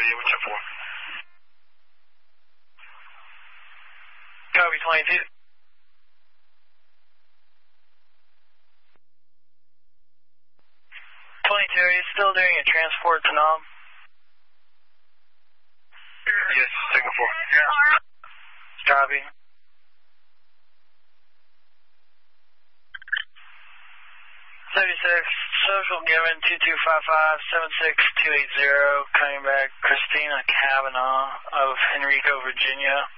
yeah, what's your 4? Copy 22. 22, are you still doing a transport to Nam? Yes, second 4. Yeah. Copy. 76, social given 2255-76280, coming back Christina Kavanaugh of Henrico, Virginia.